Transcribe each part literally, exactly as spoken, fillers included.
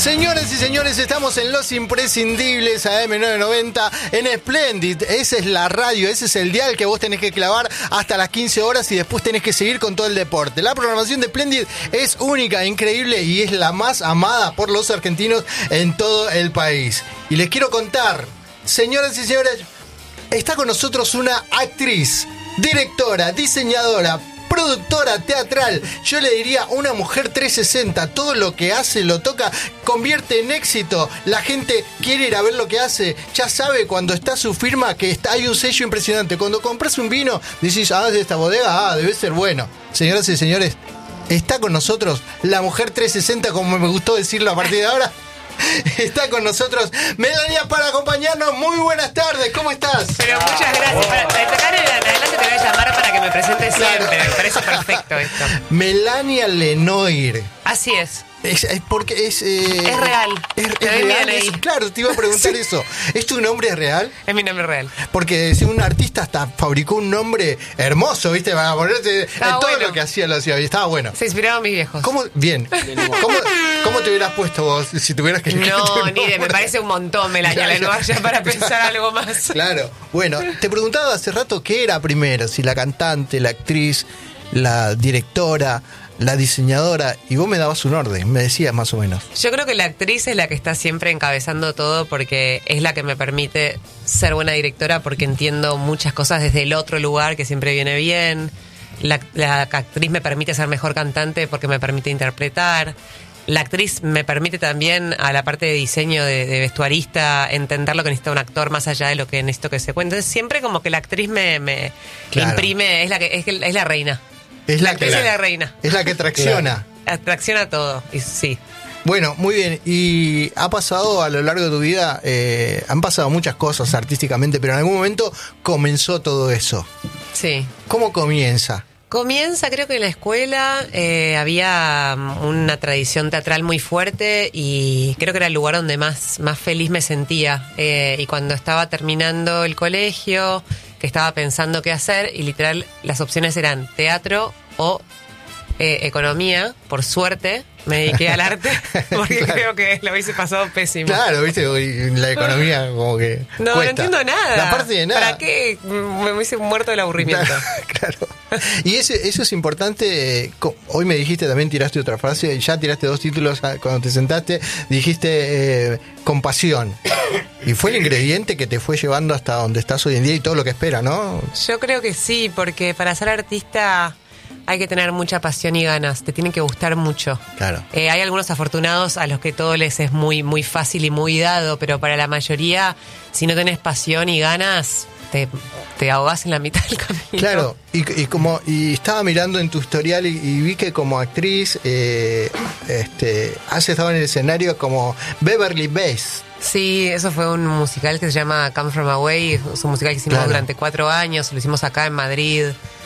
Señoras y señores, estamos en Los Imprescindibles A M novecientos noventa en Splendid. Esa es la radio, ese es el dial que vos tenés que clavar hasta las quince horas y después tenés que seguir con todo el deporte. La programación de Splendid es única, increíble y es la más amada por los argentinos en todo el país. Y les quiero contar, señoras y señores, está con nosotros una actriz, directora, diseñadora, productora teatral, yo le diría una mujer trescientos sesenta, todo lo que hace lo toca, convierte en éxito, la gente quiere ir a ver lo que hace, ya sabe cuando está su firma que está, hay un sello impresionante, cuando compras un vino decís, ah, de esta bodega, ah, debe ser bueno. Señoras y señores, está con nosotros la mujer trescientos sesenta, como me gustó decirlo a partir de ahora. Está con nosotros Melania para acompañarnos. Muy buenas tardes, ¿cómo estás? Pero muchas gracias. Para, de acá en adelante te voy a llamar para que me presentes siempre. Claro. Me parece perfecto esto. Melania Lenoir. Así es. Es, es porque es... Eh, es real. Es, es real. Es, claro, te iba a preguntar sí. eso. ¿Es tu nombre real? Es mi nombre real. Porque si un artista hasta fabricó un nombre hermoso, ¿viste? Para ponerte en todo bueno. lo que hacía lo hacía. Estaba bueno. Se inspiraban mis viejos. ¿Cómo? Bien. ¿Cómo, ¿Cómo te hubieras puesto vos si tuvieras que... No, ni de, me parece un montón, Melania Lenoir, ya para pensar algo más. Claro. Bueno, te preguntaba hace rato qué era primero, si la cantante, la actriz, la directora, la diseñadora, y vos me dabas un orden, me decías más o menos. Yo creo que la actriz es la que está siempre encabezando todo porque es la que me permite ser buena directora porque entiendo muchas cosas desde el otro lugar que siempre viene bien. La, la actriz me permite ser mejor cantante porque me permite interpretar. La actriz me permite también a la parte de diseño de, de vestuarista entender lo que necesita un actor más allá de lo que necesito que se cuente. Entonces siempre como que la actriz me, me claro. imprime, es la que es, es la reina. Es la, la actriz que, es la reina. Es la que tracciona. Claro. Tracciona todo, y sí. Bueno, muy bien. Y ha pasado a lo largo de tu vida, eh, han pasado muchas cosas artísticamente, pero en algún momento comenzó todo eso. Sí. ¿Cómo comienza? Comienza, creo que en la escuela eh, había una tradición teatral muy fuerte y creo que era el lugar donde más, más feliz me sentía. Eh, y cuando estaba terminando el colegio, que estaba pensando qué hacer, y literal las opciones eran teatro o eh, economía, por suerte. Me dediqué al arte porque claro. creo que lo hubiese pasado pésimo. Claro, viste, la economía como que No, cuesta. no entiendo nada. La parte de nada. ¿Para qué? Me hubiese muerto del aburrimiento. Claro. Y eso, eso es importante. Hoy me dijiste, también tiraste otra frase, ya tiraste dos títulos cuando te sentaste, dijiste eh, compasión. Y fue el ingrediente que te fue llevando hasta donde estás hoy en día y todo lo que espera, ¿no? Yo creo que sí, porque para ser artista hay que tener mucha pasión y ganas, te tienen que gustar mucho. Claro. Eh, hay algunos afortunados a los que todo les es muy, muy fácil y muy dado, pero para la mayoría, si no tenés pasión y ganas, te, te ahogás en la mitad del camino. Claro, y, y como y estaba mirando en tu historial y, y vi que como actriz eh, este, has estado en el escenario como Beverly Bass. Sí, eso fue un musical que se llama Come From Away, es un musical que hicimos claro. durante cuatro años, lo hicimos acá en Madrid.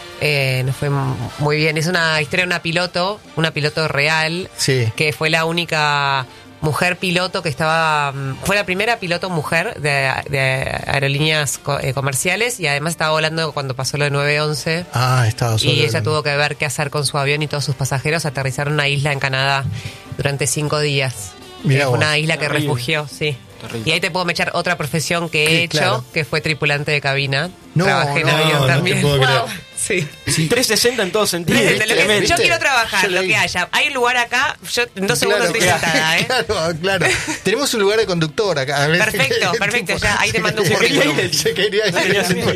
Eh, nos fue muy bien. Es una historia de una piloto, una piloto real, sí. que fue la única mujer piloto que estaba, fue la primera piloto mujer de, de aerolíneas co- eh, comerciales y además estaba volando cuando pasó lo de nueve once. Ah, estaba solo. Y ella tuvo que ver qué hacer con su avión y todos sus pasajeros, aterrizar en una isla en Canadá durante cinco días. Mirá es una vos. isla que Terrible. refugió, sí. Terrible. Y ahí te puedo echar otra profesión que he Sí, hecho, claro. que fue tripulante de cabina. No, Trabajé en no, avión no te también. puedo creer. Wow. Sí. Sí, trescientos sesenta en todo sentido. De lo que- Tremendo. yo quiero trabajar, Yo lo leí. que haya. Hay un lugar acá, yo en dos segundos estoy claro, sentada, ¿eh? Claro, claro. Tenemos un lugar de conductor acá. Perfecto, perfecto, ya, ahí te mando un Se quería currículum. ir, Se quería ir. Se quería sentir.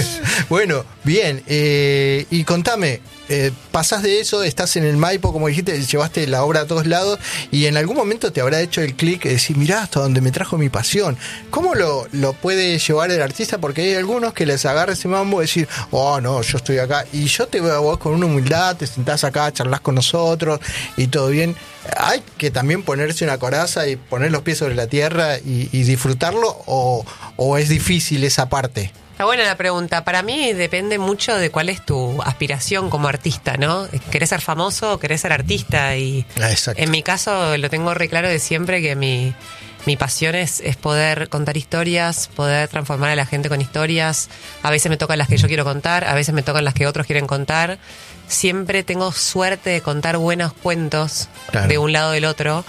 Bueno, bien. Eh, y contame, eh, pasás de eso, estás en el Maipo, como dijiste, llevaste la obra a todos lados y en algún momento te habrá hecho el clic de decir, mirá hasta donde me trajo mi pasión. ¿Cómo lo, lo puede llevar el artista? Porque hay algunos que les agarra ese mambo y decir, oh no, yo estoy acá. Y yo te veo a vos con una humildad, te sentás acá, charlas con nosotros y todo bien. Hay que también ponerse una coraza y poner los pies sobre la tierra y, y disfrutarlo, o, o es difícil esa parte. Está buena la pregunta. Para mí depende mucho de cuál es tu aspiración como artista, ¿no? ¿Querés ser famoso o querés ser artista? Y Ah, exacto. en mi caso lo tengo re claro de siempre que mi, mi pasión es, es poder contar historias, poder transformar a la gente con historias. A veces me tocan las que yo quiero contar, a veces me tocan las que otros quieren contar. Siempre tengo suerte de contar buenos cuentos, Claro. de un lado o del otro.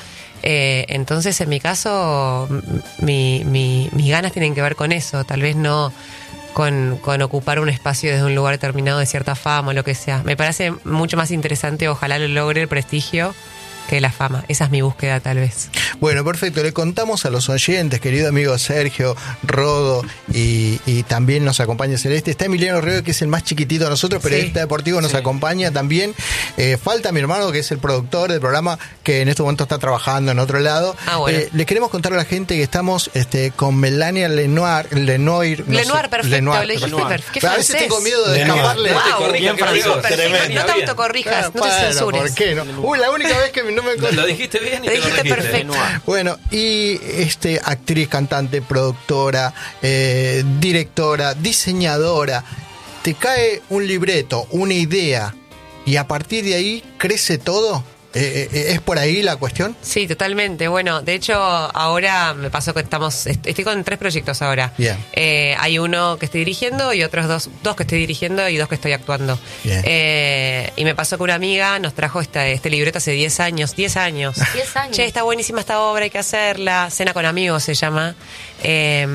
Eh, entonces, en mi caso, mi, mi, mis ganas tienen que ver con eso, tal vez no con, con ocupar un espacio desde un lugar determinado de cierta fama o lo que sea. Me parece mucho más interesante, ojalá lo logre, el prestigio que la fama. Esa es mi búsqueda, tal vez. Bueno, perfecto. Le contamos a los oyentes, querido amigo Sergio, Rodo, y, y también nos acompaña Celeste. Está Emiliano Río, que es el más chiquitito de nosotros, periodista sí. deportivo, nos sí. acompaña también. Eh, falta mi hermano, que es el productor del programa, que en este momento está trabajando en otro lado. Ah, bueno. Eh, les queremos contar a la gente que estamos este, con Melania Lenoir. Lenoir, no Lenoir, sé, perfecto. Lenoir, Le dijiste Lenoir. perfecto. ¿Qué Pero a veces tengo miedo de Lenoir. escaparle. Wow, No te corrijas, perfecto, perfecto. no te autocorrijas, no, Bueno, te censures. ¿por qué no? Uy, la única vez que no me Lo, lo dijiste bien y Lo te dijiste corregiste. perfecto. Bueno, y este actriz, cantante, productora, eh, directora, diseñadora, te cae un libreto, una idea, y a partir de ahí crece todo. Eh, eh, ¿Es por ahí la cuestión? Sí, totalmente. Bueno, de hecho, ahora me pasó que estamos, est- estoy con tres proyectos ahora. Bien. Eh, hay uno que estoy dirigiendo y otros dos, dos que estoy dirigiendo y dos que estoy actuando. Bien. Eh, y me pasó que una amiga nos trajo esta, este libreto hace diez años. diez años. diez años. Che, está buenísima esta obra, hay que hacerla. Cena con amigos se llama. Eh,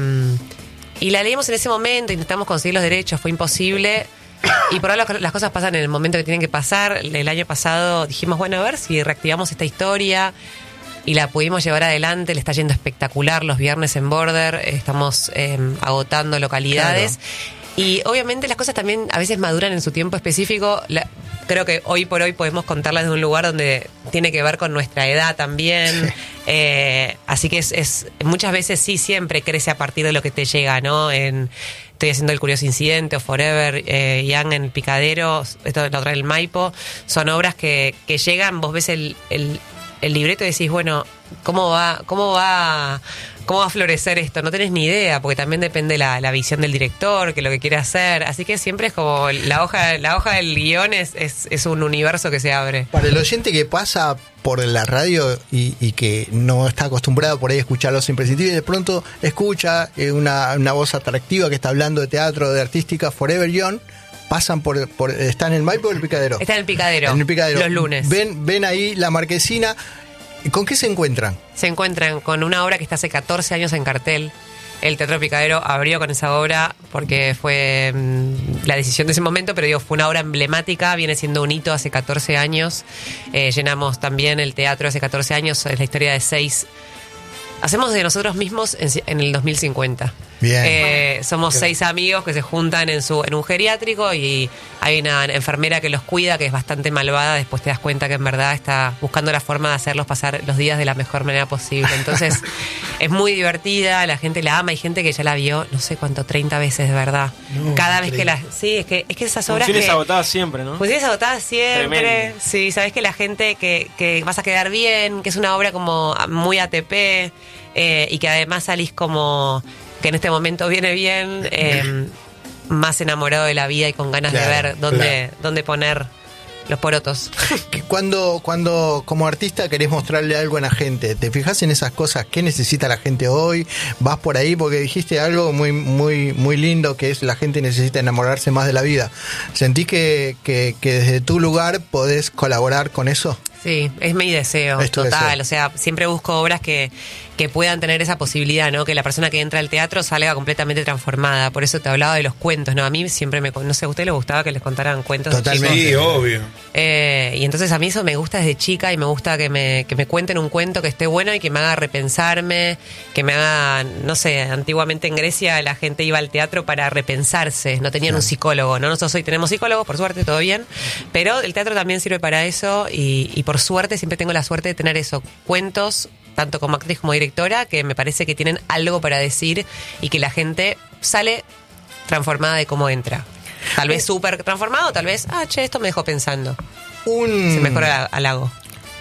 y la leímos en ese momento, intentamos conseguir los derechos, fue imposible. Y por ahora las cosas pasan en el momento que tienen que pasar. El año pasado dijimos, bueno, a ver si reactivamos esta historia y la pudimos llevar adelante. Le está yendo espectacular los viernes en Border. Estamos eh, agotando localidades. Claro. Y obviamente las cosas también a veces maduran en su tiempo específico. La, creo que hoy por hoy podemos contarlas de un lugar donde tiene que ver con nuestra edad también. Eh, así que es, es muchas veces sí, siempre crece a partir de lo que te llega, ¿no? En... Estoy haciendo El Curioso Incidente o Forever eh, Young en El Picadero, esto la otra del Maipo. Son obras que, que llegan, vos ves el, el, el libreto y decís, bueno, ¿cómo va, cómo va, cómo va a florecer esto? No tenés ni idea, porque también depende la, la visión del director, que lo que quiere hacer. Así que siempre es como la hoja, la hoja del guión es, es, es un universo que se abre. Para el oyente que pasa por la radio y, y que no está acostumbrado por ahí a escuchar Los Imprescindibles, de pronto escucha eh, una, una voz atractiva que está hablando de teatro, de artística, Forever Young, pasan por, por ¿está en el Maipo o el Picadero? Está en el Picadero, en el Picadero. Los lunes. Ven, ven ahí la marquesina. ¿Con qué se encuentran? Se encuentran con una obra que está hace catorce años en cartel. El Teatro Picadero abrió con esa obra porque fue mmm, la decisión de ese momento, pero digo, fue una obra emblemática, viene siendo un hito hace catorce años. Eh, llenamos también el teatro hace catorce años, es la historia de seis. Hacemos de nosotros mismos en, en el dos mil cincuenta. Bien. Eh, somos Bien. seis amigos que se juntan en su en un geriátrico y hay una enfermera que los cuida, que es bastante malvada. Después te das cuenta que en verdad está buscando la forma de hacerlos pasar los días de la mejor manera posible. Entonces, es muy divertida, la gente la ama. Hay gente que ya la vio, no sé cuánto, treinta veces, de verdad. No, Cada vez increíble. que la... Sí, es que, es que esas obras Funciones que... agotadas siempre, ¿no? Funciones agotadas siempre. Tremendo. Sí, sabes que la gente que, que vas a quedar bien, que es una obra como muy A T P, eh, y que además salís como que en este momento viene bien, eh, más enamorado de la vida y con ganas Claro, de ver dónde, claro. dónde poner los porotos. Que Cuando, cuando como artista querés mostrarle algo a la gente, ¿te fijas en esas cosas? ¿Qué necesita la gente hoy? ¿Vas por ahí? Porque dijiste algo muy muy muy lindo, que es la gente necesita enamorarse más de la vida. ¿Sentís que, que, que desde tu lugar podés colaborar con eso? Sí, es mi deseo, Es tu total. deseo. O sea, siempre busco obras que, que puedan tener esa posibilidad, ¿no? Que la persona que entra al teatro salga completamente transformada. Por eso te hablaba de los cuentos, ¿no? A mí siempre me... No sé, ¿a ustedes les gustaba que les contaran cuentos? de Totalmente. chicos? Sí, obvio. Eh, y entonces a mí eso me gusta desde chica y me gusta que me, que me cuenten un cuento que esté bueno y que me haga repensarme, que me haga, no sé, antiguamente en Grecia la gente iba al teatro para repensarse, no tenían un psicólogo, ¿no? Nosotros hoy tenemos psicólogos, por suerte, todo bien, pero el teatro también sirve para eso y, y por suerte siempre tengo la suerte de tener eso, cuentos, tanto como actriz como directora, que me parece que tienen algo para decir y que la gente sale transformada de cómo entra. Tal vez súper transformado, tal vez, ah, che, esto me dejó pensando. Un, Se mejora al lago.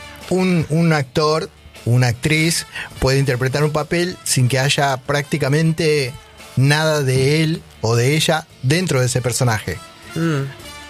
un, un actor, una actriz puede interpretar un papel sin que haya prácticamente nada de él o de ella dentro de ese personaje. Mm,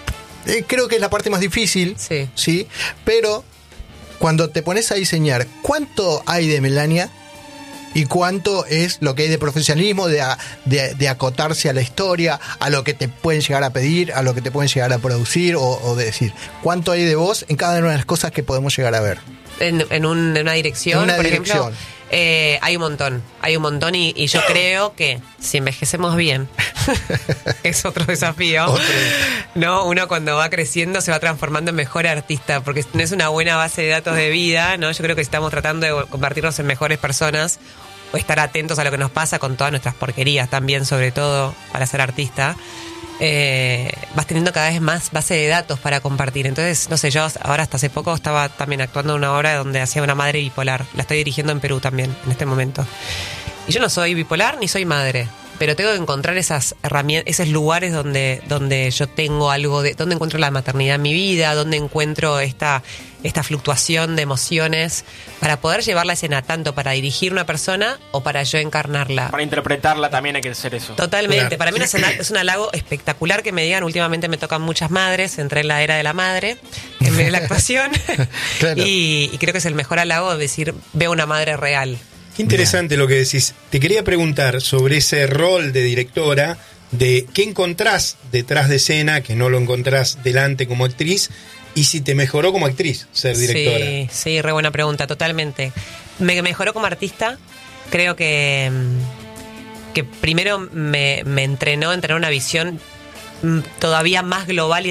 Eh, creo que es la parte más difícil, sí. ¿sí? Pero cuando te pones a diseñar, ¿cuánto hay de Melania? ¿Y cuánto es lo que hay de profesionalismo, de, a- de, de acotarse a la historia, a lo que te pueden llegar a pedir, a lo que te pueden llegar a producir o, o de decir? ¿Cuánto hay de vos en cada una de las cosas que podemos llegar a ver? En, en, un, en una dirección, En una por dirección. ejemplo, eh, hay un montón, hay un montón y, y yo creo que si envejecemos bien, es otro desafío, Otro. ¿no? Uno cuando va creciendo se va transformando en mejor artista, porque no es una buena base de datos de vida, ¿no? Yo creo que estamos tratando de convertirnos en mejores personas o estar atentos a lo que nos pasa con todas nuestras porquerías también, sobre todo para ser artista. Eh, vas teniendo cada vez más base de datos para compartir. Entonces, no sé, yo ahora hasta hace poco estaba también actuando en una obra donde hacía una madre bipolar. La estoy dirigiendo en Perú también, en este momento. Y yo no soy bipolar ni soy madre, pero tengo que encontrar esas herramientas, esos lugares donde, donde yo tengo algo de, donde encuentro la maternidad en mi vida, donde encuentro esta, esta fluctuación de emociones para poder llevarla a escena, tanto para dirigir una persona o para yo encarnarla. Para interpretarla también hay que hacer eso. Totalmente, Claro. para mí es, una, es un halago espectacular que me digan, últimamente me tocan muchas madres, entré en la era de la madre, en vez de la actuación, Claro. y, y creo que es el mejor halago decir, veo una madre real. Qué interesante lo que decís. Te quería preguntar sobre ese rol de directora, de qué encontrás detrás de escena, que no lo encontrás delante como actriz, y si te mejoró como actriz ser directora. Sí, sí, re buena pregunta, totalmente. Me mejoró como artista, creo que, que primero me, me entrenó a tener una visión mm, todavía más global y